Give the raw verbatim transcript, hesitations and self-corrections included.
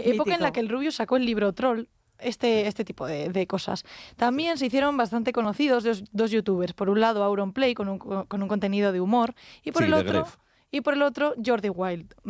época en la Mítico. que el Rubius sacó el libro Troll. Este, este tipo de, de cosas. También se hicieron bastante conocidos dos, dos youtubers. Por un lado, Auronplay, con un, con un contenido de humor, y por Sí, el de otro, Gref. y por el otro, Jordi Wild.